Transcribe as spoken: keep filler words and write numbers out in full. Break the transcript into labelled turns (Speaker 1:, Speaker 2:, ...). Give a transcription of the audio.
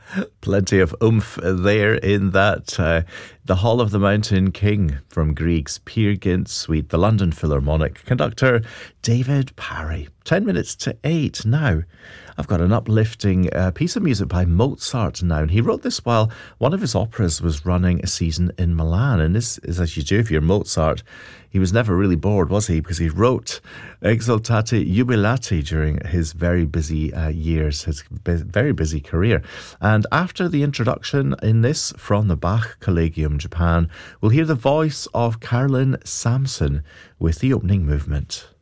Speaker 1: Plenty of oomph there in that. Uh, the Hall of the Mountain King from Grieg's Peer Gynt Suite, the London Philharmonic. Conductor David Parry. Ten minutes to eight now. I've got an uplifting uh, piece of music by Mozart now. And he wrote this while one of his operas was running a season in Milan. And this is as you do if you're Mozart. He was never really bored, was he? Because he wrote Exsultate Jubilate during his very busy uh, years, his bu- very busy career. And after the introduction in this from the Bach Collegium Japan, we'll hear the voice of Carolyn Sampson with the opening movement.